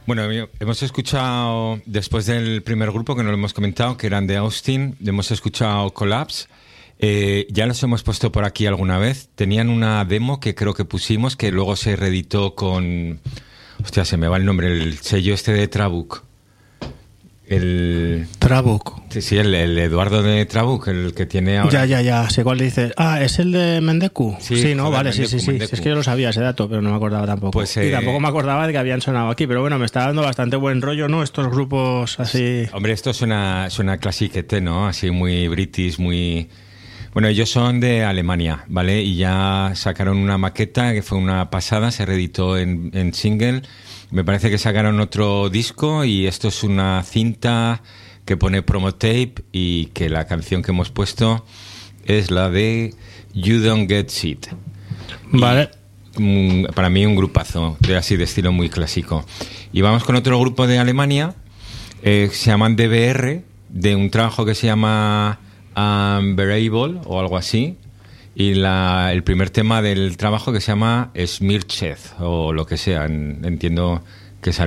Bueno, hemos escuchado, después del primer grupo que no lo hemos comentado, que eran de Austin, hemos escuchado Collapse. Ya los hemos puesto por aquí alguna vez. Tenían una demo que creo que pusimos, que luego se reeditó con... Hostia, se me va el nombre, el sello este de Trabuc. Trabuc. Sí, el Eduardo de Trabuc, el que tiene ahora... Ya, sé cuál dices. Ah, ¿es el de Mendeku? Sí, no, joder, vale, Mendeku, sí. Mendeku. Es que yo lo sabía ese dato, pero no me acordaba tampoco. Pues, y tampoco me acordaba de que habían sonado aquí, pero bueno, me está dando bastante buen rollo, ¿no? Estos grupos así... Hombre, esto suena clasiquete, ¿no? Así muy british, muy... Bueno, ellos son de Alemania, ¿vale? Y ya sacaron una maqueta que fue una pasada, se reeditó en single. Me parece que sacaron otro disco y esto es una cinta que pone promo tape y que la canción que hemos puesto es la de You Don't Get Shit. Vale. Para mí un grupazo, de estilo muy clásico. Y vamos con otro grupo de Alemania, se llaman DBR, de un trabajo que se llama Unbearable o algo así. Y el primer tema del trabajo que se llama Smirched o lo que sea, entiendo